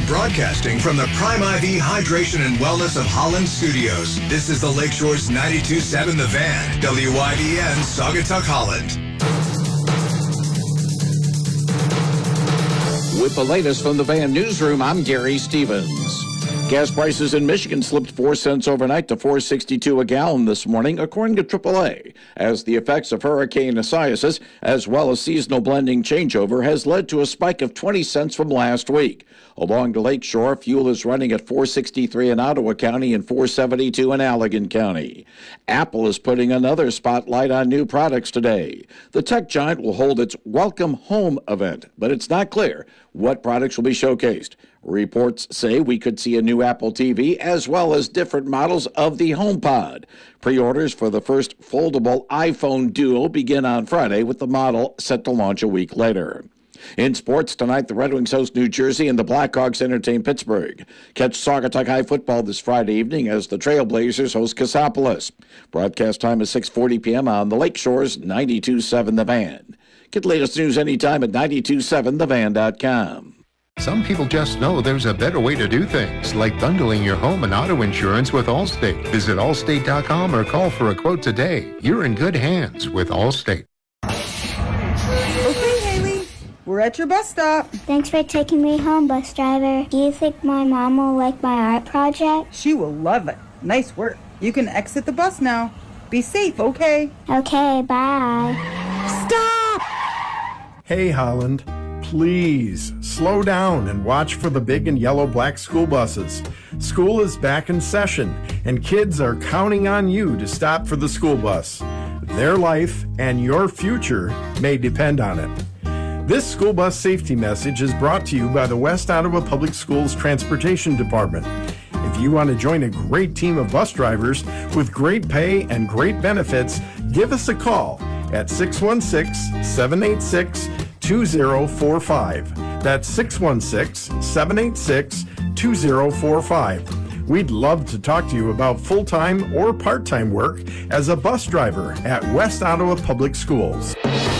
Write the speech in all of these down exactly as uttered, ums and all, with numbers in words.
Broadcasting from the Prime I V Hydration and Wellness of Holland Studios. This is the Lakeshore's ninety-two point seven The Van, W I V N, Saugatuck, Holland. With the latest from the Van Newsroom, I'm Gary Stevens. Gas prices in Michigan slipped four cents overnight to four sixty-two a gallon this morning, according to triple A, as the effects of Hurricane Isaias, as well as seasonal blending changeover, has led to a spike of twenty cents from last week. Along the Lakeshore, fuel is running at four sixty-three in Ottawa County and four seventy-two in Allegan County. Apple is putting another spotlight on new products today. The tech giant will hold its Welcome Home event, but it's not clear what products will be showcased. Reports say we could see a new Apple T V as well as different models of the HomePod. Pre-orders for the first foldable iPhone Duo begin on Friday, with the model set to launch a week later. In sports tonight, the Red Wings host New Jersey and the Blackhawks entertain Pittsburgh. Catch Saugatuck High football this Friday evening as the Trailblazers host Cassopolis. Broadcast time is six forty p.m. on the Lakeshore's ninety-two point seven The Van. Get the latest news anytime at nine two seven the van dot com. Some people just know there's a better way to do things, like bundling your home and auto insurance with Allstate. Visit allstate dot com or call for a quote today. You're in good hands with Allstate. Okay, Haley, we're at your bus stop. Thanks for taking me home, bus driver. Do you think my mom will like my art project? She will love it. Nice work. You can exit the bus now. Be safe, okay? Okay, bye. Stop! Hey, Holland. Please slow down and watch for the big and yellow black school buses. School is back in session, and kids are counting on you to stop for the school bus. Their life and your future may depend on it. This school bus safety message is brought to you by the West Ottawa Public Schools Transportation Department. If you want to join a great team of bus drivers with great pay and great benefits, give us a call at six one six, seven eight six, two zero four five. That's six one six, seven eight six, two zero four five. We'd love to talk to you about full-time or part-time work as a bus driver at West Ottawa Public Schools.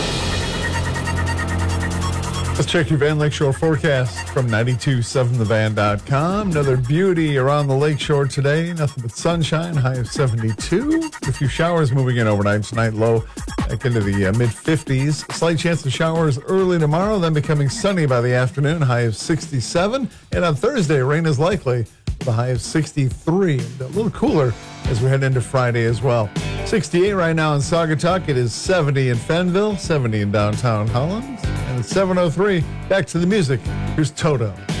Let's check your Van Lakeshore forecast from ninety-two point seven the van dot com. Another beauty around the lakeshore today. Nothing but sunshine, high of seventy-two. A few showers moving in overnight tonight, low back into the uh, mid-fifties. Slight chance of showers early tomorrow, then becoming sunny by the afternoon, high of sixty-seven. And on Thursday, rain is likely, with a high of sixty-three. And a little cooler as we head into Friday as well. sixty-eight right now in Saugatuck. It is seventy in Fenville, seventy in downtown Holland. And at seven oh three, back to the music. Here's Toto.